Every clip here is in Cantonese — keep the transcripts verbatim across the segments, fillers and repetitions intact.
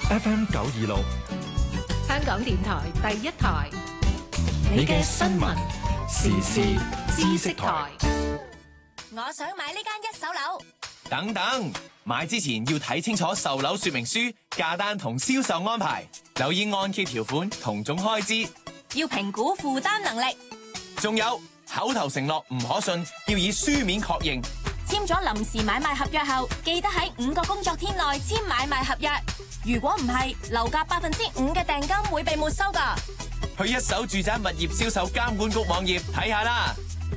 F M 九二六， 香港電台第一台， 你嘅新聞時事知識台。 我想買呢間一手樓。 等等，買之前要睇清楚售樓說明書、價單同銷售安排，留意按揭條款同總開支， 要評估負擔能力。 仲有口頭承諾唔可信，要以書面確認。 簽咗臨時買賣合約後，記得喺五個工作天內簽買賣合約。如果唔係，樓價百分之五嘅訂金會被沒收㗎。 去一手住宅物業銷售監管局網頁睇下啦。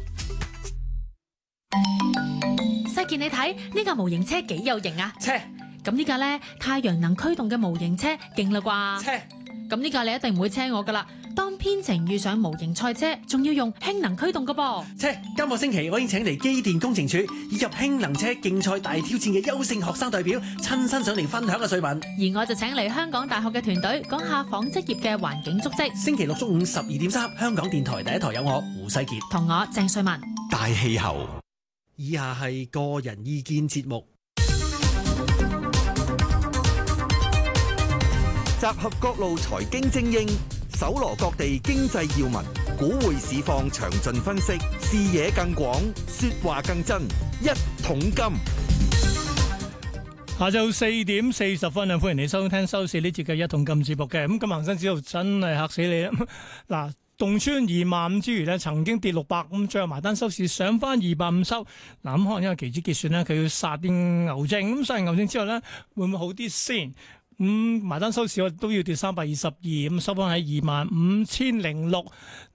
世健，你睇呢架模型車幾有型啊！ 車咁呢架咧太陽能驅動嘅模型車勁啦啩？ 車咁呢架你一定唔會車我噶啦。當編程遇上模型賽車，仲要用氫能驅動噶噃。 車，今個星期我已經請嚟機電工程署以及氫能車競賽大挑戰嘅優勝學生代表親身上嚟分享嘅趣聞。 而我就請嚟香港大學嘅團隊講下紡織業嘅環境足跡。 星期六中午十二點三，香港電台第一台有我胡世傑同我鄭瑞文。 大氣候。 以下係個人意見節目， 集合各路財經精英，搜羅各地經濟要聞，股匯市況詳盡分析，視野更廣，說話更真。一桶金， 下晝四點四十分啊！歡迎你收聽收視呢節嘅一桶金節目嘅。咁今日恒生指數真係嚇死你啦！嗱。洞穿二萬五之餘咧，曾經跌六百，咁最後埋單收市上翻二百五收。嗱，咁可能因為期指結算咧，佢要殺啲牛證，咁殺完牛證之後咧，會唔會好啲先？咁、嗯、埋單收市我都要跌三百二十二，咁收翻喺二萬五千零六。